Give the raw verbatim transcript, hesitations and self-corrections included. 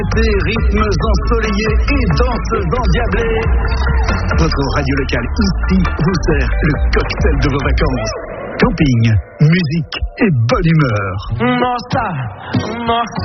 Des rythmes ensoleillés et danses endiablées. Votre radio locale ici vous sert le cocktail de vos vacances. Camping, musique et bonne humeur. Nossa, nossa.